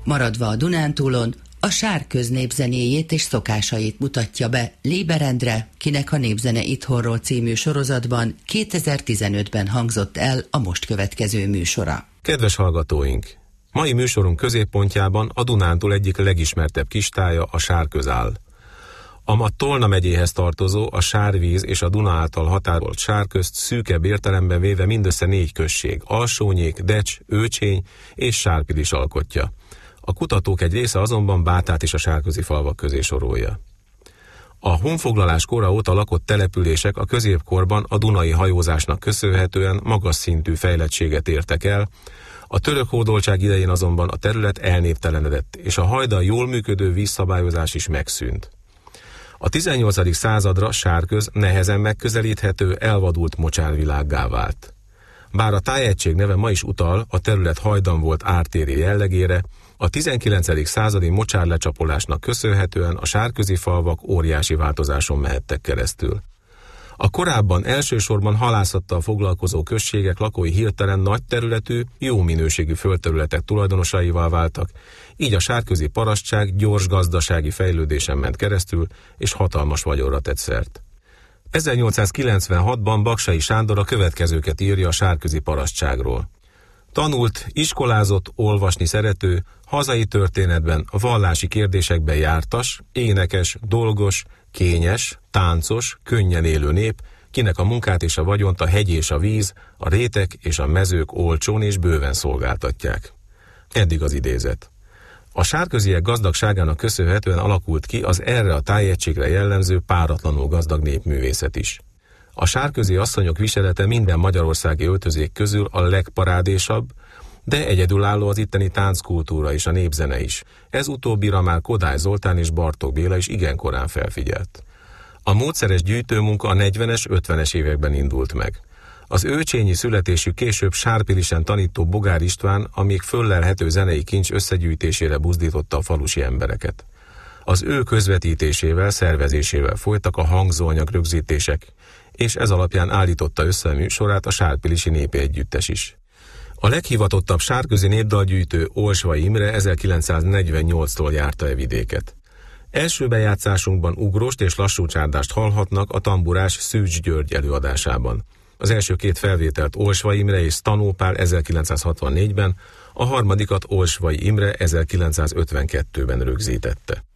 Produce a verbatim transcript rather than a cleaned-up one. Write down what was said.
Maradva a Dunántúlon, a Sárköz népzenéjét és szokásait mutatja be Léber Endre, kinek a Népzene Itthonról című sorozatban kétezer-tizenötben hangzott el a most következő műsora. Kedves hallgatóink! Mai műsorunk középpontjában a Dunántúl egyik legismertebb kistája, a Sárköz áll. A ma Tolna megyéhez tartozó, a Sárvíz és a Duna által határolt Sárközt szűkebb értelemben véve mindössze négy község, Alsónyék, Decs, Őcsény és Sárpilis alkotja. A kutatók egy része azonban Bátát is a sárközi falvak közé sorolja. A honfoglalás kora óta lakott települések a középkorban a dunai hajózásnak köszönhetően magas szintű fejlettséget értek el, a török hódoltság idején azonban a terület elnéptelenedett, és a hajdan jól működő vízszabályozás is megszűnt. A tizennyolcadik századra Sárköz nehezen megközelíthető, elvadult mocsárvilággá vált. Bár a tájegység neve ma is utal a terület hajdan volt ártéri jellegére, a tizenkilencedik századi mocsárlecsapolásnak köszönhetően a sárközi falvak óriási változáson mehettek keresztül. A korábban elsősorban halászattal foglalkozó községek lakói hirtelen nagy területű, jó minőségű földterületek tulajdonosaival váltak, így a sárközi parasztság gyors gazdasági fejlődésen ment keresztül, és hatalmas vagyonra tett szert. ezernyolcszázkilencvenhatban Baksay Sándor a következőket írja a sárközi parasztságról. Tanult, iskolázott, olvasni szerető, hazai történetben, vallási kérdésekben jártas, énekes, dolgos, kényes, táncos, könnyen élő nép, kinek a munkát és a vagyont a hegy és a víz, a rétek és a mezők olcsón és bőven szolgáltatják. Eddig az idézet. A sárköziek gazdagságának köszönhetően alakult ki az erre a tájegységre jellemző páratlanul gazdag népművészet is. A sárközi asszonyok viselete minden magyarországi öltözék közül a legparádésabb, de egyedülálló az itteni tánckultúra és a népzene is. Ez utóbbira már Kodály Zoltán és Bartók Béla is igen korán felfigyelt. A módszeres gyűjtőmunka a negyvenes, ötvenes években indult meg. Az őcsényi születésű, később Sárpilisen tanító Bogár István a még föllelhető zenei kincs összegyűjtésére buzdította a falusi embereket. Az ő közvetítésével, szervezésével folytak a hangzóanyag rögzítések, és ez alapján állította össze a műsorát a Sárpilisi Népi Együttes is. A leghivatottabb sárközi népdalgyűjtő Olsvay Imre ezerkilencszáznegyvennyolctól járta e vidéket. Első bejátszásunkban ugrost és lassú csárdást hallhatnak a tamburás Szűcs György előadásában. Az első két felvételt Olsvay Imre és Stanó Pál ezerkilencszázhatvannégyben, a harmadikat Olsvay Imre ezerkilencszázötvenkettőben rögzítette.